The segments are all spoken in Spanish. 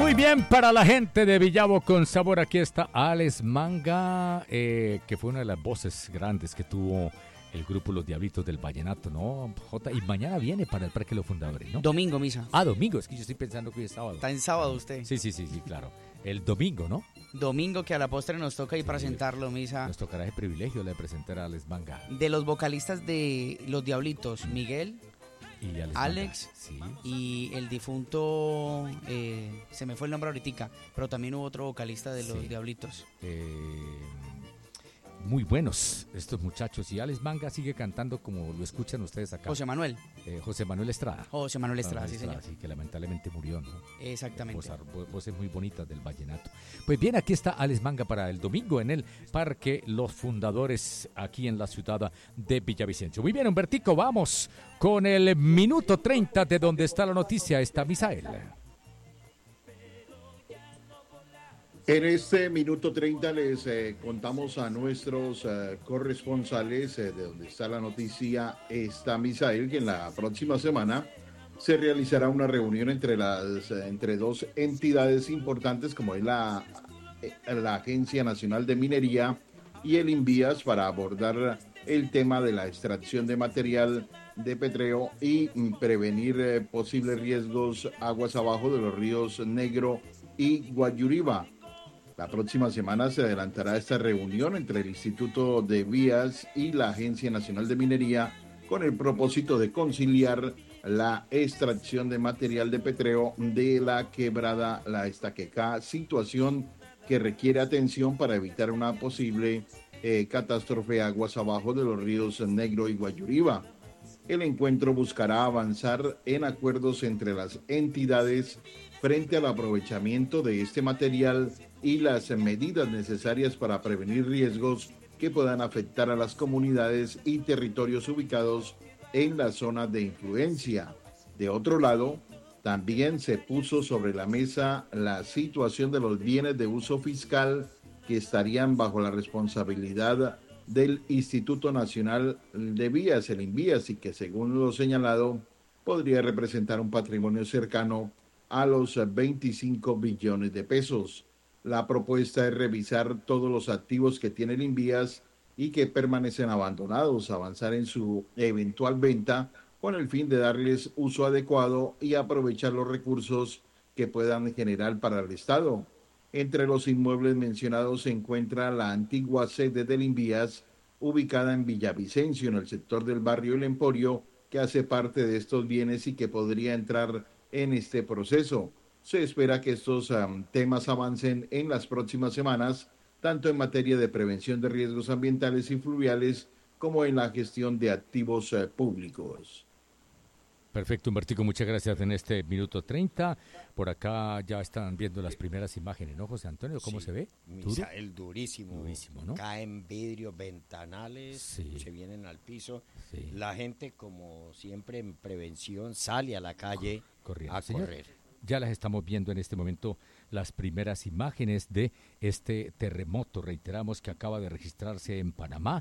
Muy bien, para la gente de Villavo con sabor, aquí está Alex Manga, que fue una de las voces grandes que tuvo el grupo Los Diablitos del Vallenato, ¿no, Jota? Y mañana viene para el Parque Los Fundadores, ¿no? Domingo, Misa. Ah, domingo, es que yo estoy pensando que hoy es sábado. Está en sábado usted. Sí, claro. El domingo, ¿no? Domingo, que a la postre nos toca ir presentarlo, Misa. Nos tocará el privilegio de presentar a Alex Manga. De los vocalistas de Los Diablitos, Miguel, Y Alex sí. y el difunto, se me fue el nombre ahorita, pero también hubo otro vocalista de Los Diablitos. Muy buenos estos muchachos, y Alex Manga sigue cantando como lo escuchan ustedes acá. José Manuel. José Manuel Estrada. José Manuel Estrada, sí, señor. Sí, que lamentablemente murió, ¿no? Exactamente. Voces muy bonitas del vallenato. Pues bien, aquí está Alex Manga para el domingo en el Parque Los Fundadores, aquí en la ciudad de Villavicencio. Muy bien, Humbertico, vamos con el minuto 30 de donde está la noticia. Está Misael. En este minuto 30 les contamos a nuestros corresponsales de donde está la noticia, está Misael, que en la próxima semana se realizará una reunión entre dos entidades importantes como es la Agencia Nacional de Minería y el INVIAS para abordar el tema de la extracción de material de petróleo y prevenir posibles riesgos aguas abajo de los ríos Negro y Guayuriba. La próxima semana se adelantará esta reunión entre el Instituto de Vías y la Agencia Nacional de Minería con el propósito de conciliar la extracción de material de petróleo de la quebrada La Estaquecá, situación que requiere atención para evitar una posible catástrofe aguas abajo de los ríos Negro y Guayuriba. El encuentro buscará avanzar en acuerdos entre las entidades frente al aprovechamiento de este material y las medidas necesarias para prevenir riesgos que puedan afectar a las comunidades y territorios ubicados en la zona de influencia. De otro lado, también se puso sobre la mesa la situación de los bienes de uso fiscal que estarían bajo la responsabilidad del Instituto Nacional de Vías, el INVIAS, y que según lo señalado podría representar un patrimonio cercano a los 25 billones de pesos. La propuesta es revisar todos los activos que tiene el INVIAS y que permanecen abandonados, avanzar en su eventual venta con el fin de darles uso adecuado y aprovechar los recursos que puedan generar para el Estado. Entre los inmuebles mencionados se encuentra la antigua sede del INVIAS, ubicada en Villavicencio, en el sector del barrio El Emporio, que hace parte de estos bienes y que podría entrar en este proceso. Se espera que estos temas avancen en las próximas semanas, tanto en materia de prevención de riesgos ambientales y fluviales como en la gestión de activos públicos. Perfecto, Humbertico, muchas gracias en este minuto 30. Por acá ya están viendo las primeras imágenes, ¿no, José Antonio? ¿Cómo se ve? Misael, durísimo, ¿no? Caen vidrios, ventanales, se vienen al piso. Sí. La gente, como siempre en prevención, sale a la calle a correr. Ya las estamos viendo en este momento, las primeras imágenes de este terremoto. Reiteramos que acaba de registrarse en Panamá.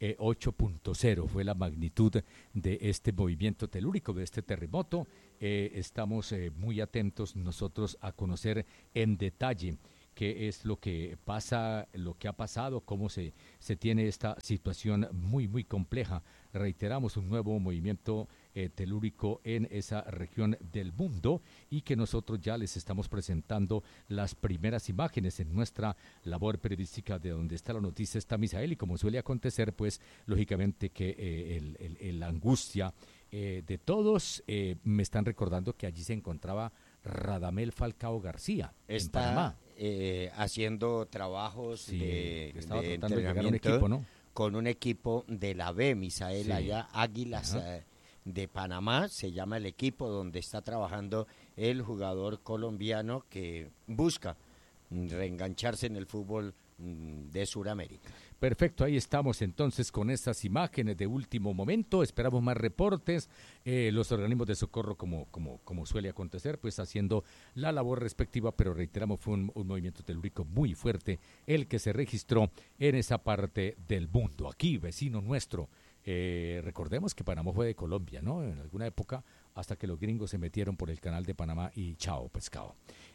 8.0 fue la magnitud de este movimiento telúrico, de este terremoto. Estamos muy atentos nosotros a conocer en detalle qué es lo que pasa, lo que ha pasado, cómo se tiene esta situación muy, muy compleja. Reiteramos, un nuevo movimiento telúrico en esa región del mundo, y que nosotros ya les estamos presentando las primeras imágenes en nuestra labor periodística de donde está la noticia, está Misael, y como suele acontecer, pues lógicamente que la angustia de todos, me están recordando que allí se encontraba Radamel Falcao García en Panamá. Haciendo trabajos de entrenamiento de llegar a un equipo, ¿no? Con un equipo de la B, Misael, allá Águilas de Panamá, se llama el equipo donde está trabajando el jugador colombiano que busca reengancharse en el fútbol de Sudamérica. Perfecto, ahí estamos entonces con estas imágenes de último momento. Esperamos más reportes. Los organismos de socorro, como suele acontecer, pues haciendo la labor respectiva, pero reiteramos, fue un movimiento telúrico muy fuerte el que se registró en esa parte del mundo. Aquí, vecino nuestro, recordemos que Panamá fue de Colombia, ¿no? En alguna época, hasta que los gringos se metieron por el canal de Panamá y chao, pescado.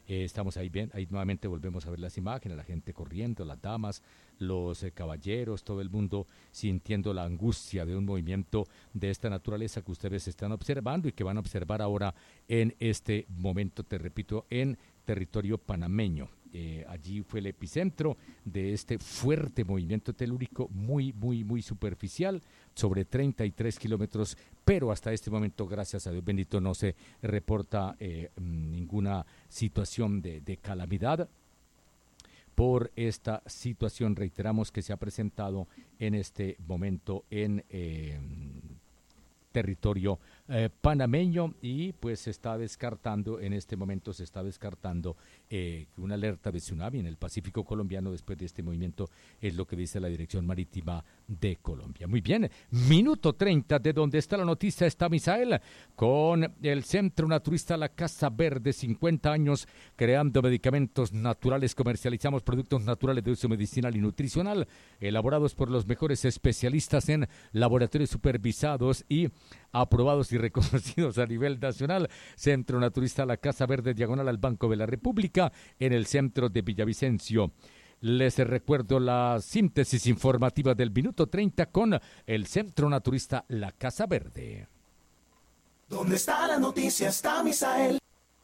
Estamos ahí bien, ahí nuevamente volvemos a ver las imágenes, la gente corriendo, las damas, los caballeros, todo el mundo sintiendo la angustia de un movimiento de esta naturaleza que ustedes están observando y que van a observar ahora en este momento, te repito, en territorio panameño. Allí fue el epicentro de este fuerte movimiento telúrico muy superficial, sobre 33 kilómetros, pero hasta este momento, gracias a Dios bendito, no se reporta ninguna situación de calamidad por esta situación, reiteramos, que se ha presentado en este momento en territorio panameño, y pues se está descartando, en este momento se está descartando una alerta de tsunami en el Pacífico colombiano después de este movimiento, es lo que dice la Dirección Marítima de Colombia. Muy bien, minuto 30 de donde está la noticia, está Misael con el Centro Naturista La Casa Verde, 50 años creando medicamentos naturales, comercializamos productos naturales de uso medicinal y nutricional, elaborados por los mejores especialistas en laboratorios supervisados y aprobados y reconocidos a nivel nacional. Centro Naturista La Casa Verde, diagonal al Banco de la República, en el centro de Villavicencio. Les recuerdo la síntesis informativa del minuto 30 con el Centro Naturista La Casa Verde. ¿Dónde está la noticia? Está Misael.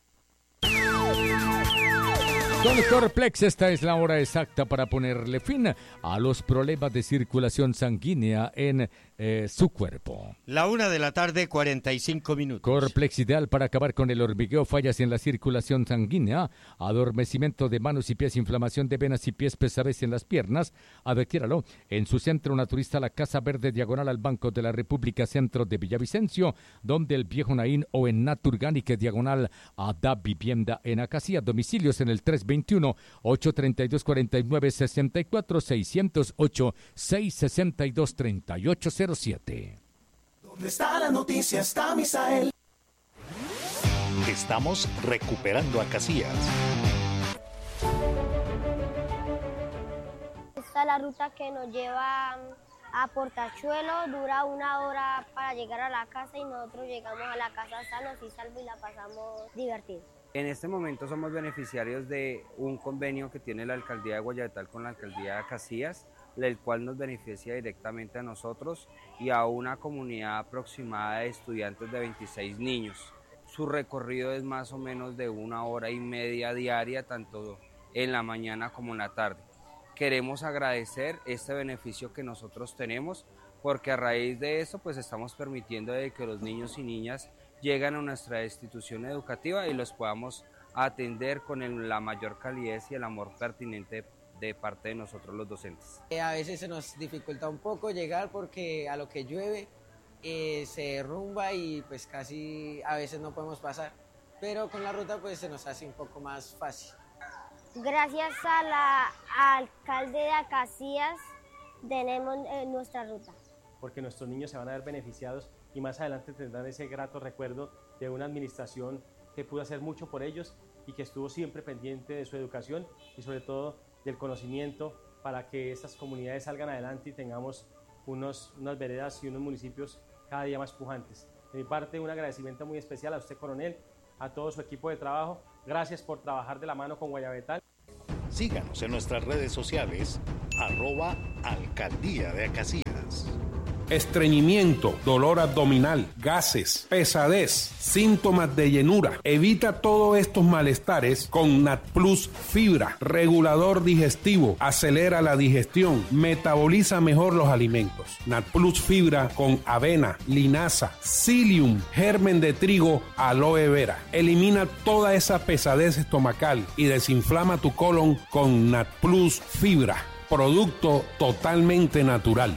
Doctor Plex, esta es la hora exacta para ponerle fin a los problemas de circulación sanguínea en su cuerpo. La 1:45 p.m. Corplex, ideal para acabar con el hormigueo, fallas en la circulación sanguínea, adormecimiento de manos y pies, inflamación de venas y pies, pesadez en las piernas. Adquiéralo en su Centro Naturista La Casa Verde, diagonal al Banco de la República, centro de Villavicencio, donde el Viejo Naín, o en Naturgánica, diagonal a Da Vivienda en Acacía. Domicilios en el 321-832-4964, 608-662-3807. ¿Dónde está la noticia? Está Misael. Estamos recuperando a Casillas. Esta es la ruta que nos lleva a Portachuelo, dura 1 hora para llegar a la casa y nosotros llegamos a la casa sanos y salvos y la pasamos divertido. En este momento somos beneficiarios de un convenio que tiene la Alcaldía de Guayabetal con la Alcaldía de Casillas, el cual nos beneficia directamente a nosotros y a una comunidad aproximada de estudiantes de 26 niños. Su recorrido es más o menos de 1 hora y media diaria, tanto en la mañana como en la tarde. Queremos agradecer este beneficio que nosotros tenemos, porque a raíz de eso pues estamos permitiendo de que los niños y niñas lleguen a nuestra institución educativa y los podamos atender con la mayor calidez y el amor pertinente de parte de nosotros los docentes. A veces se nos dificulta un poco llegar porque a lo que llueve se derrumba y pues casi a veces no podemos pasar, pero con la ruta pues se nos hace un poco más fácil. Gracias al alcalde de Casillas tenemos nuestra ruta. Porque nuestros niños se van a ver beneficiados y más adelante tendrán ese grato recuerdo de una administración que pudo hacer mucho por ellos y que estuvo siempre pendiente de su educación y sobre todo del conocimiento para que estas comunidades salgan adelante y tengamos unas veredas y unos municipios cada día más pujantes. De mi parte, un agradecimiento muy especial a usted, coronel, a todo su equipo de trabajo. Gracias por trabajar de la mano con Guayabetal. Síganos en nuestras redes sociales, @Alcaldía de Casillas. Estreñimiento, dolor abdominal, gases, pesadez, síntomas de llenura. Evita todos estos malestares con NatPlus Fibra, regulador digestivo, acelera la digestión, metaboliza mejor los alimentos. NatPlus Fibra con avena, linaza, psyllium, germen de trigo, aloe vera. Elimina toda esa pesadez estomacal y desinflama tu colon con NatPlus Fibra, producto totalmente natural.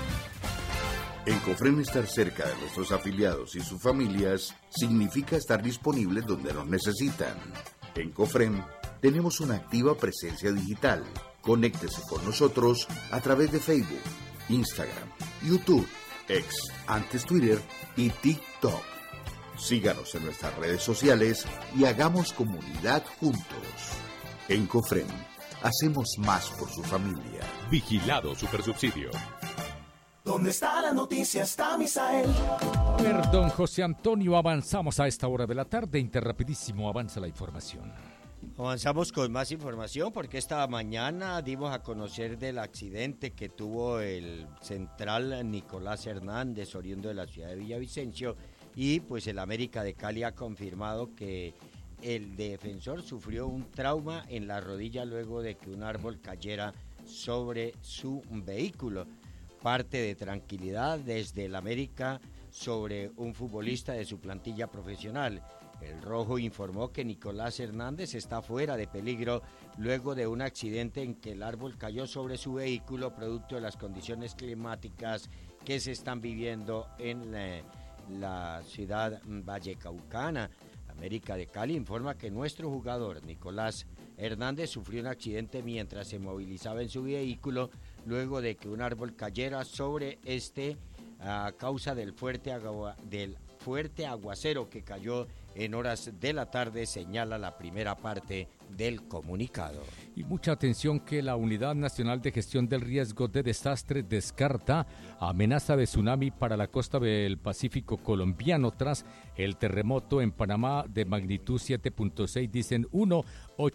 En Cofrem, estar cerca de nuestros afiliados y sus familias significa estar disponibles donde nos necesitan. En Cofrem tenemos una activa presencia digital. Conéctese con nosotros a través de Facebook, Instagram, YouTube, X, antes Twitter y TikTok. Síganos en nuestras redes sociales y hagamos comunidad juntos. En Cofrem hacemos más por su familia. Vigilado Supersubsidio. ¿Dónde está la noticia? Está Misael. Perdón, José Antonio, avanzamos a esta hora de la tarde. Interrapidísimo avanza la información. Avanzamos con más información porque esta mañana dimos a conocer del accidente que tuvo el central Nicolás Hernández, oriundo de la ciudad de Villavicencio, y pues el América de Cali ha confirmado que el defensor sufrió un trauma en la rodilla luego de que un árbol cayera sobre su vehículo. Parte de tranquilidad desde el América sobre un futbolista de su plantilla profesional. El Rojo informó que Nicolás Hernández está fuera de peligro luego de un accidente en que el árbol cayó sobre su vehículo producto de las condiciones climáticas que se están viviendo en la ciudad vallecaucana. América de Cali informa que nuestro jugador Nicolás Hernández sufrió un accidente mientras se movilizaba en su vehículo luego de que un árbol cayera sobre este a causa del fuerte aguacero que cayó en horas de la tarde, señala la primera parte del comunicado. Y mucha atención que la Unidad Nacional de Gestión del Riesgo de Desastres descarta amenaza de tsunami para la costa del Pacífico colombiano tras el terremoto en Panamá de magnitud 7.6, dicen uno,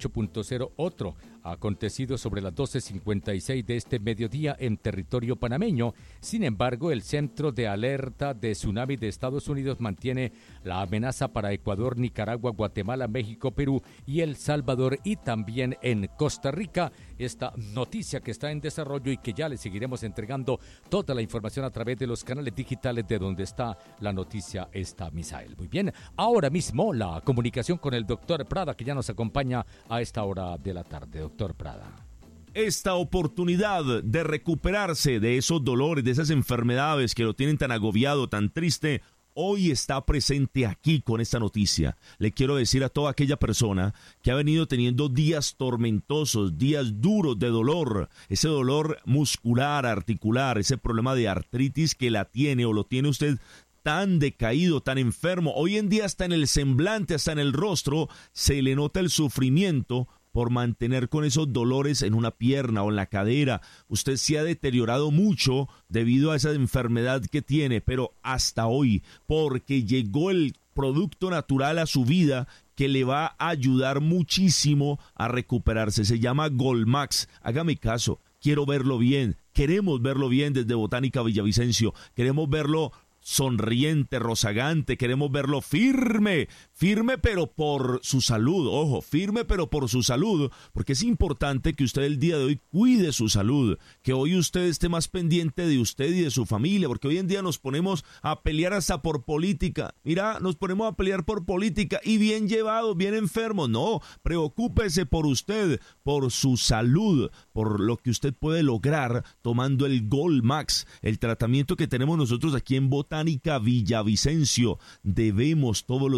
8.0 otro, acontecido sobre las 12:56 de este mediodía en territorio panameño. Sin embargo, el Centro de Alerta de Tsunami de Estados Unidos mantiene la amenaza para Ecuador, Nicaragua, Guatemala, México, Perú y El Salvador, y también en Costa Rica. Esta noticia que está en desarrollo y que ya le seguiremos entregando toda la información a través de los canales digitales de donde está la noticia esta, Misael. Muy bien, ahora mismo la comunicación con el doctor Prada, que ya nos acompaña a esta hora de la tarde. Doctor Prada. Esta oportunidad de recuperarse de esos dolores, de esas enfermedades que lo tienen tan agobiado, tan triste, hoy está presente aquí con esta noticia. Le quiero decir a toda aquella persona que ha venido teniendo días tormentosos, días duros de dolor, ese dolor muscular, articular, ese problema de artritis que la tiene o lo tiene usted tan decaído, tan enfermo. Hoy en día hasta en el semblante, hasta en el rostro, se le nota el sufrimiento por mantener con esos dolores en una pierna o en la cadera. Usted se ha deteriorado mucho debido a esa enfermedad que tiene, pero hasta hoy, porque llegó el producto natural a su vida que le va a ayudar muchísimo a recuperarse. Se llama Golmax. Hágame caso, quiero verlo bien, queremos verlo bien desde Botánica Villavicencio, queremos verlo sonriente, rozagante, queremos verlo firme pero por su salud, ojo, firme pero por su salud, porque es importante que usted el día de hoy cuide su salud, que hoy usted esté más pendiente de usted y de su familia, porque hoy en día nos ponemos a pelear hasta por política, mira, nos ponemos a pelear por política y bien llevados, bien enfermos, no, preocúpese por usted, por su salud, por lo que usted puede lograr tomando el Golmax, el tratamiento que tenemos nosotros aquí en Botánica Villavicencio. Tenemos todos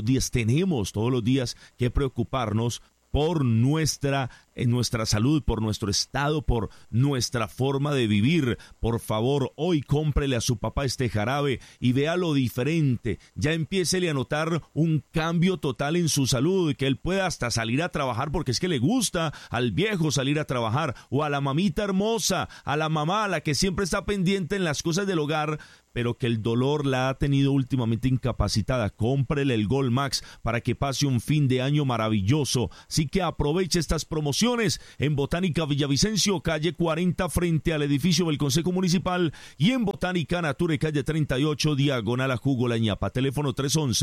los días que preocuparnos por nuestra salud, por nuestro estado, por nuestra forma de vivir. Por favor, hoy cómprele a su papá este jarabe y vea lo diferente. Ya empiécele a notar un cambio total en su salud, que él pueda hasta salir a trabajar, porque es que le gusta al viejo salir a trabajar, o a la mamita hermosa, a la mamá, a la que siempre está pendiente en las cosas del hogar, pero que el dolor la ha tenido últimamente incapacitada. Cómprele el Golmax para que pase un fin de año maravilloso. Así que aproveche estas promociones en Botánica Villavicencio, calle 40 frente al edificio del Consejo Municipal, y en Botánica Nature, calle 38, diagonal a Jugo La Ñapa. Teléfono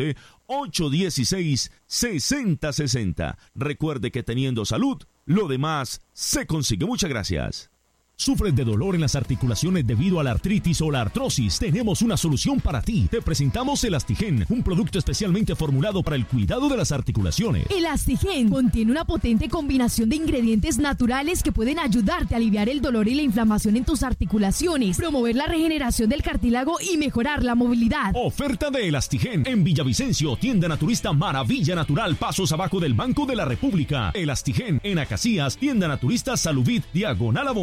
311-816-6060. Recuerde que teniendo salud, lo demás se consigue. Muchas gracias. ¿Sufres de dolor en las articulaciones debido a la artritis o la artrosis? Tenemos una solución para ti. Te presentamos Elastigen, un producto especialmente formulado para el cuidado de las articulaciones. Elastigen contiene una potente combinación de ingredientes naturales que pueden ayudarte a aliviar el dolor y la inflamación en tus articulaciones, promover la regeneración del cartílago y mejorar la movilidad. Oferta de Elastigen en Villavicencio, tienda naturista Maravilla Natural, pasos abajo del Banco de la República. Elastigen en Acacias, tienda naturista Saluvit, diagonal a Bomberos,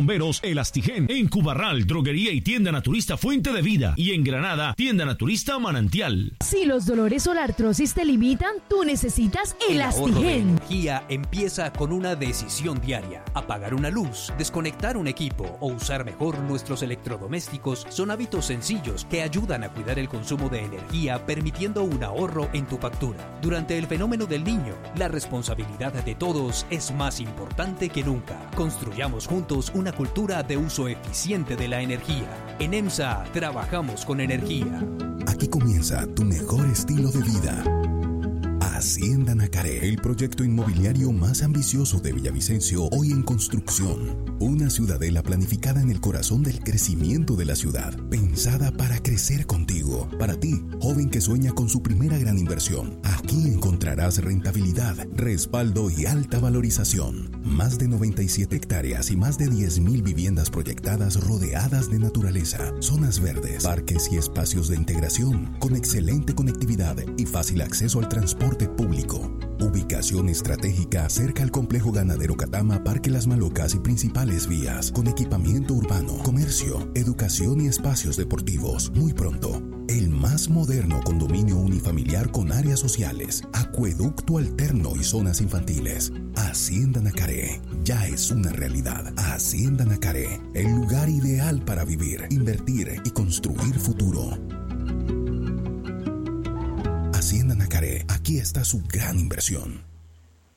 El Astigen. En Cubarral, droguería y tienda naturista Fuente de Vida. Y en Granada, tienda naturista Manantial. Si los dolores o la artrosis te limitan, tú necesitas el ahorro de Astigen. energía empieza con una decisión diaria. Apagar una luz, desconectar un equipo o usar mejor nuestros electrodomésticos son hábitos sencillos que ayudan a cuidar el consumo de energía, permitiendo un ahorro en tu factura. Durante el fenómeno del Niño, la responsabilidad de todos es más importante que nunca. Construyamos juntos una cultura de uso eficiente de la energía. En EMSA trabajamos con energía. Aquí comienza tu mejor estilo de vida. Hacienda Nacaré, el proyecto inmobiliario más ambicioso de Villavicencio, hoy en construcción. Una ciudadela planificada en el corazón del crecimiento de la ciudad, pensada para crecer contigo. Para ti, joven que sueña con su primera gran inversión, aquí encontrarás rentabilidad, respaldo y alta valorización. Más de 97 hectáreas y más de 10.000 viviendas proyectadas rodeadas de naturaleza, zonas verdes, parques y espacios de integración, con excelente conectividad y fácil acceso al transporte público. Ubicación estratégica cerca al complejo ganadero Catama, Parque Las Malocas y principales vías, con equipamiento urbano, comercio, educación y espacios deportivos. Muy pronto, el más moderno condominio unifamiliar con áreas sociales, acueducto alterno y zonas infantiles. Hacienda Nacaré ya es una realidad. Hacienda Nacaré, el lugar ideal para vivir, invertir y construir futuro. Hacienda Nacaré, aquí está su gran inversión.